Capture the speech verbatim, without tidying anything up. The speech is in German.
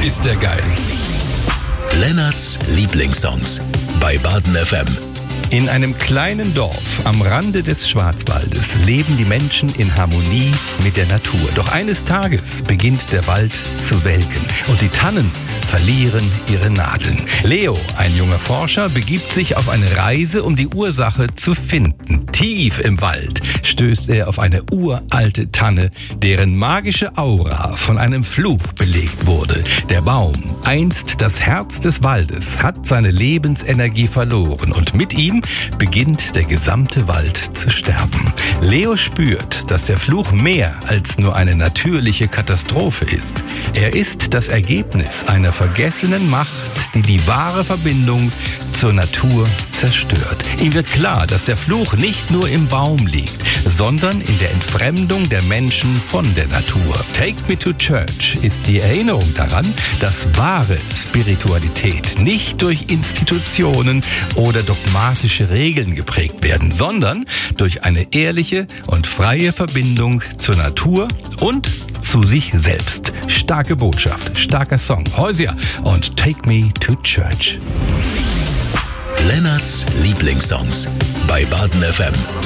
ist der geil. Lennarts Lieblingssongs bei Baden F M. In einem kleinen Dorf am Rande des Schwarzwaldes leben die Menschen in Harmonie mit der Natur. Doch eines Tages beginnt der Wald zu welken und die Tannen verlieren ihre Nadeln. Leo, ein junger Forscher, begibt sich auf eine Reise, um die Ursache zu finden. Tief im Wald stößt er auf eine uralte Tanne, deren magische Aura von einem Fluch belegt wurde. Der Baum, einst das Herz des Waldes, hat seine Lebensenergie verloren und mit ihm beginnt der gesamte Wald zu sterben. Leo spürt, dass der Fluch mehr als nur eine natürliche Katastrophe ist. Er ist das Ergebnis einer vergessenen Macht, die die wahre Verbindung zur Natur zerstört. Ihm wird klar, dass der Fluch nicht nur im Baum liegt, sondern in der Entfremdung der Menschen von der Natur. Take Me to Church ist die Erinnerung daran, dass wahre Spiritualität nicht durch Institutionen oder dogmatische Regeln geprägt werden, sondern durch eine ehrliche und freie Verbindung zur Natur und zu sich selbst. Starke Botschaft, starker Song. Heusier und Take Me to Church. Lennarts Lieblingssongs bei Baden F M.